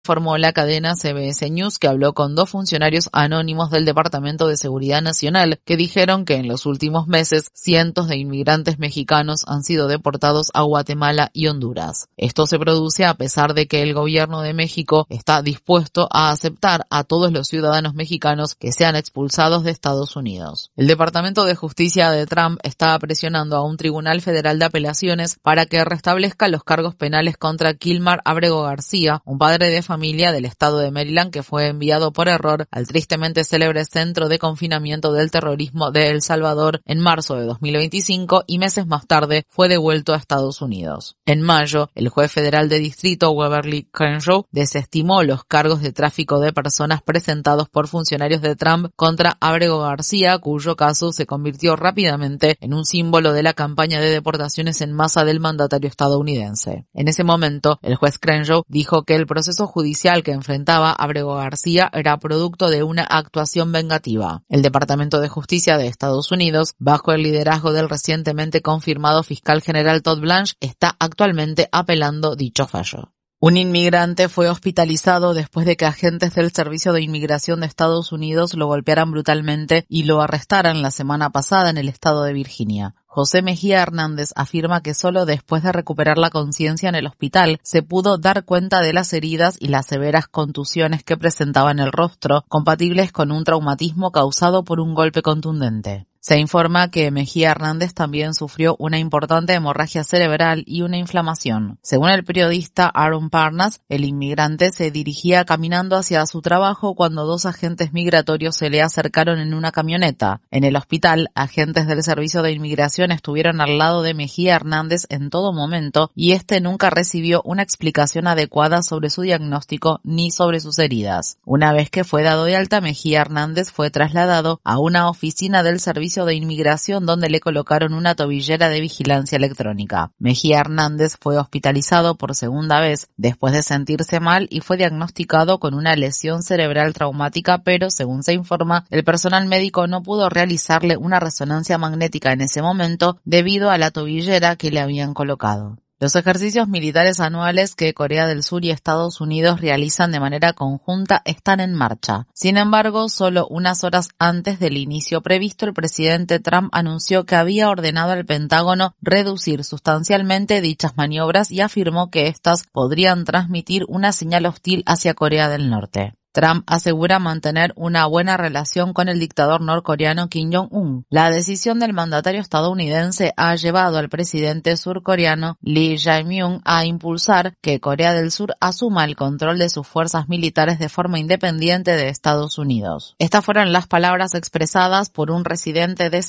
Informó la cadena CBS News que habló con 2 funcionarios anónimos del Departamento de Seguridad Nacional que dijeron que en los últimos meses cientos de inmigrantes mexicanos han sido deportados a Guatemala y Honduras. Esto se produce a pesar de que el gobierno de México está dispuesto a aceptar a todos los ciudadanos mexicanos que sean expulsados de Estados Unidos. El Departamento de Justicia de Trump está presionando a un tribunal federal de apelaciones para que restablezca los cargos penales contra Kilmar Abrego García, un padre de familia del estado de Maryland que fue enviado por error al tristemente célebre centro de confinamiento del terrorismo de El Salvador en marzo de 2025 y meses más tarde fue devuelto a Estados Unidos. En mayo, el juez federal de distrito Beverly Crenshaw desestimó los cargos de tráfico de personas presentados por funcionarios de Trump contra Abrego García, cuyo caso se convirtió rápidamente en un símbolo de la campaña de deportaciones en masa del mandatario estadounidense. En ese momento, el juez Crenshaw dijo que el proceso judicial que enfrentaba Abrego García era producto de una actuación vengativa. El Departamento de Justicia de Estados Unidos, bajo el liderazgo del recientemente confirmado fiscal general Todd Blanche, está actualmente apelando dicho fallo. Un inmigrante fue hospitalizado después de que agentes del Servicio de Inmigración de Estados Unidos lo golpearan brutalmente y lo arrestaran la semana pasada en el estado de Virginia. José Mejía Hernández afirma que solo después de recuperar la conciencia en el hospital se pudo dar cuenta de las heridas y las severas contusiones que presentaba en el rostro, compatibles con un traumatismo causado por un golpe contundente. Se informa que Mejía Hernández también sufrió una importante hemorragia cerebral y una inflamación. Según el periodista Aaron Parnas, el inmigrante se dirigía caminando hacia su trabajo cuando 2 agentes migratorios se le acercaron en una camioneta. En el hospital, agentes del Servicio de Inmigración estuvieron al lado de Mejía Hernández en todo momento y este nunca recibió una explicación adecuada sobre su diagnóstico ni sobre sus heridas. Una vez que fue dado de alta, Mejía Hernández fue trasladado a una oficina del Servicio de Inmigración donde le colocaron una tobillera de vigilancia electrónica. Mejía Hernández fue hospitalizado por segunda vez después de sentirse mal y fue diagnosticado con una lesión cerebral traumática, pero según se informa, el personal médico no pudo realizarle una resonancia magnética en ese momento debido a la tobillera que le habían colocado. Los ejercicios militares anuales que Corea del Sur y Estados Unidos realizan de manera conjunta están en marcha. Sin embargo, solo unas horas antes del inicio previsto, el presidente Trump anunció que había ordenado al Pentágono reducir sustancialmente dichas maniobras y afirmó que éstas podrían transmitir una señal hostil hacia Corea del Norte. Trump asegura mantener una buena relación con el dictador norcoreano Kim Jong-un. La decisión del mandatario estadounidense ha llevado al presidente surcoreano Lee Jae-myung a impulsar que Corea del Sur asuma el control de sus fuerzas militares de forma independiente de Estados Unidos. Estas fueron las palabras expresadas por un residente de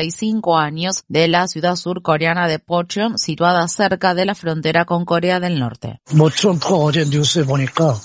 75 años de la ciudad surcoreana de Pocheon, situada cerca de la frontera con Corea del Norte. 트럼프가 어제 뉴스에 보니까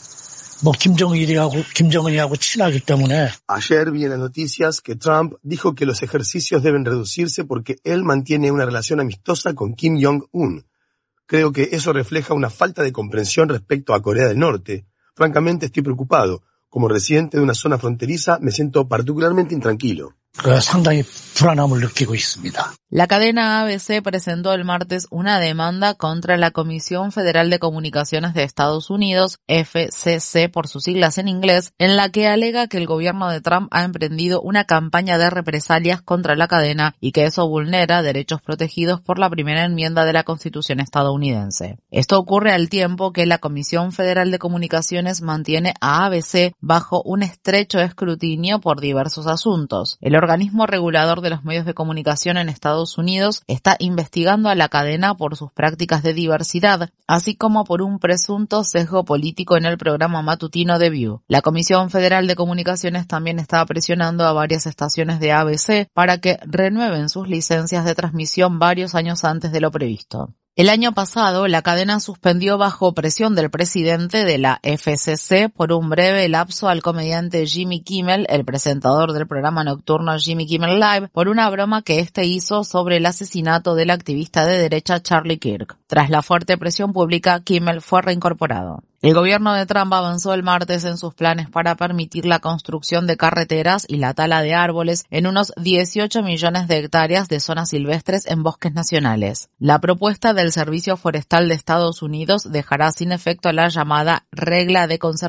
김정은이하고 친하기 때문에. Ayer vi en las noticias que Trump dijo que los ejercicios deben reducirse porque él mantiene una relación amistosa con Kim Jong-un. Creo que eso refleja una falta de comprensión respecto a Corea del Norte. Francamente estoy preocupado. Como residente de una zona fronteriza me siento particularmente intranquilo. 상당히 불안함을 느끼고 있습니다. La cadena ABC presentó el martes una demanda contra la Comisión Federal de Comunicaciones de Estados Unidos, FCC por sus siglas en inglés, en la que alega que el gobierno de Trump ha emprendido una campaña de represalias contra la cadena y que eso vulnera derechos protegidos por la primera enmienda de la Constitución estadounidense. Esto ocurre al tiempo que la Comisión Federal de Comunicaciones mantiene a ABC bajo un estrecho escrutinio por diversos asuntos. El organismo regulador de los medios de comunicación en Estados Unidos está investigando a la cadena por sus prácticas de diversidad, así como por un presunto sesgo político en el programa matutino The View. La Comisión Federal de Comunicaciones también está presionando a varias estaciones de ABC para que renueven sus licencias de transmisión varios años antes de lo previsto. El año pasado, la cadena suspendió bajo presión del presidente de la FCC por un breve lapso al comediante Jimmy Kimmel, el presentador del programa nocturno Jimmy Kimmel Live, por una broma que éste hizo sobre el asesinato del activista de derecha Charlie Kirk. Tras la fuerte presión pública, Kimmel fue reincorporado. El gobierno de Trump avanzó el martes en sus planes para permitir la construcción de carreteras y la tala de árboles en unos 18 millones de hectáreas de zonas silvestres en bosques nacionales. La propuesta del Servicio Forestal de Estados Unidos dejará sin efecto la llamada regla de conservación